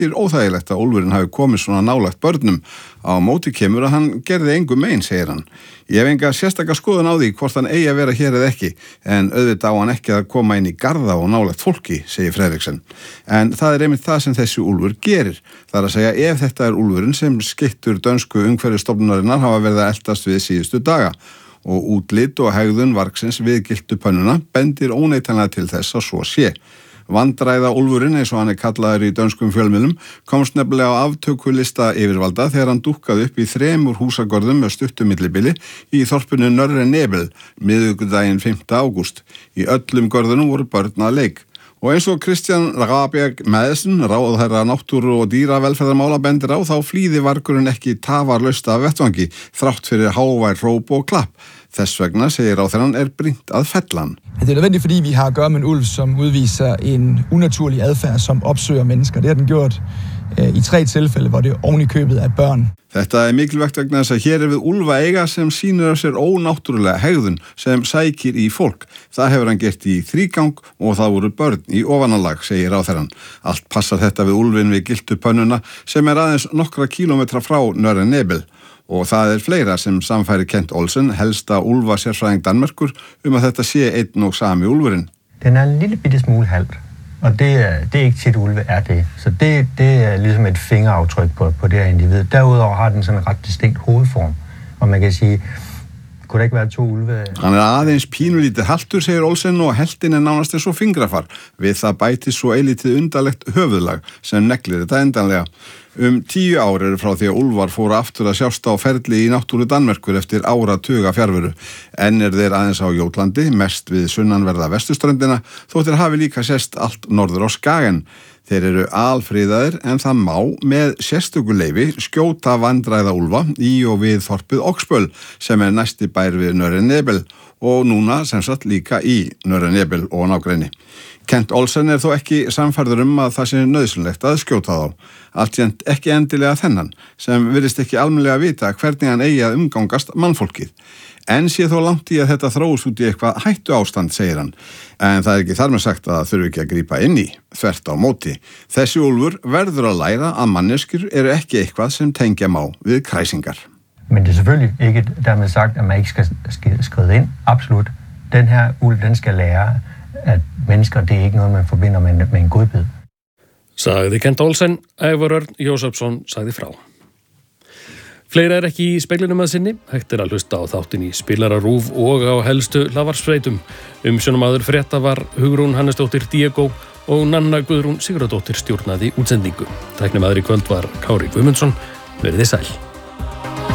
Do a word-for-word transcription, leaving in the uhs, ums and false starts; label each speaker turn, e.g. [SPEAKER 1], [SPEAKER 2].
[SPEAKER 1] er óþægilegt að úlfurinn hafi komið svona nálægt börnum. Á móti kemur að hann gerði engum mein, segir hann. Ég hef enga sérstaka skoðun á því hvort hann eigi að vera hér eða ekki, en auðvitað á hann ekki að koma inn í garða og nálægt fólki, segir Fredriksen. En það er einmitt það sem þessi úlfur gerir. Það er að segja ef þetta er úlfurinn sem skyttur dönsku umhverfisstofnunarinnar hafa verið að eltast við síðustu daga. Og útlit og hegðun vargsins við gyltu pönnuna bendir óneitanlega til þess að svo sé. Vandræða úlfurinn, eins og hann er kallaður í dönskum fjölmiðlum, komst nefnilega á aftökulista yfirvalda þegar hann dúkkaði upp í þremur húsagörðum með stuttu millibili í þorpinu Nørre Nebel, miðvikudaginn fimmta ágúst. Í öllum görðunum voru börn að leik. Og eins og Christian Rabjerg Madsen, ráðherra náttúru og dýravelferðarmála bendir á, þá flýði vargurinn ekki tafarlaust af vettvangi, þrátt fyrir hávær hróp og klapp. Þess vegna, segir ráðherrann, er brýnt að fella hann.
[SPEAKER 2] Det er nødvendigt, fordi vi har at gøre med en ulv, som udviser en unaturlig adfærd, som opsøger mennesker. Det har den gjort i tre tilfælde, hvor det oven i købet er børn.
[SPEAKER 1] Þetta er mikilvægt vegna þess að hér er við úlfa eiga sem sýnir á sér ónáttúrulega hegðun sem sækir í fólk. Það hefur hann gert í þrígang og það voru börn í ofanalag, segir ráðherrann. Allt passar þetta við úlfinn við gyltu pönnuna sem er aðeins nokkra kílómetra frá Nørre Nebel. Og það er fleira sem samfæri Kent Olsen, helsta úlfa sérfræðing Danmerkur, um að þetta sé einn og sami úlfurinn.
[SPEAKER 3] Den er en lille bitte smule halvt, og det, det er ikke tit ulve er det. Så det, det er ligesom et fingeraftryk på, på det her individ. Derudover har den sådan en ret distinkt hovedform, og man kan sige, kunne det ikke være to ulve?
[SPEAKER 1] Hann er aðeins pínulítið haltur, segir Olsen, og heltin er nánast eins og fingrafar. Við það bæti svo eilítið undarlegt höfuðlag sem neglir þetta endanlega. Um tíu ár eru frá því að úlfar fóru aftur að sjást á ferli í náttúru Danmerkur eftir áratuga fjarveru. Enn er þeir aðeins á Jótlandi, mest við sunnanverða vesturströndina, þótt þeir hafi líka sést allt norður á Skagen. Þeir eru alfriðaðir en það má með sérstöku leyfi skjóta vandræða úlfa í og við þorpið Oksböl sem er næsti bær við Nørre Nebel og núna sem sagt líka í Nørre Nebel og nágrenni. Kent Olsen er þó ekki samfærður um að það sé nauðsynlegt að skjóta þá. Allt ekki endilega þennan, sem virðist ekki almennilega vita hvernig hann eigi að umgangast mannfólkið. En sé þó langt í að þetta þróist út í eitthvað hættu ástand, segir hann. En það er ekki þar með sagt að það þurfi ekki að grípa inn í, þvert á móti. Þessi úlfur verður að læra að manneskjur eru ekki eitthvað sem tengja má við kræsingar.
[SPEAKER 3] Men det er selvfølgelig ikke dermed sagt, at man ikke skal, skal skride ind. Absolut. Den her ulv, den skal lære, at mennesker, det er ikke noget, man forbinder med, med en godbid.
[SPEAKER 4] Sagði Kent Olsen, Ævar Örn Jósefsson sagði frá. Fleira er ekki í speglinum að sinni, hægt er að hlusta á þáttin í Spilara RÚV og á helstu hlaðvarpsveitum. Umsjónarmaður frétta var Hugrún Hannesdóttir Diego og Nanna Guðrún Sigurðardóttir stjórnaði útsendingu. Tæknimaður í kvöld var Kári Guðmundsson. Verið þið sæl.